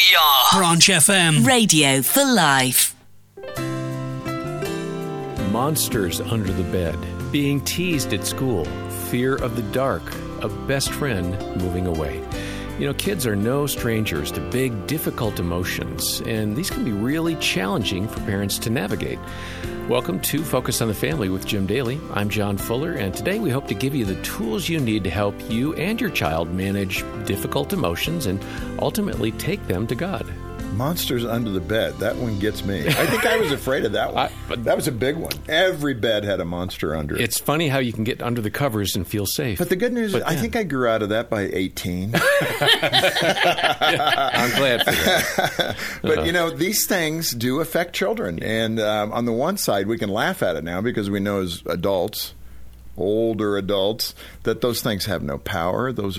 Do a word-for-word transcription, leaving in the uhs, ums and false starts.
We are Branch F M. Radio for life. Monsters under the bed, being teased at school, fear of the dark, a best friend moving away. You know, kids are no strangers to big, difficult emotions, and these can be really challenging for parents to navigate. Welcome to Focus on the Family with Jim Daly. I'm John Fuller, and today we hope to give you the tools you need to help you and your child manage difficult emotions and ultimately take them to God. Monsters under the bed. That one gets me. I think I was afraid of that one. I, but that was a big one. Every bed had a monster under it. It's funny how you can get under the covers and feel safe. But the good news but is I think I grew out of that by eighteen. I'm glad for that. But, uh-huh. you know, these things do affect children. And um, on the one side, we can laugh at it now because we know as adults, older adults, that those things have no power. Those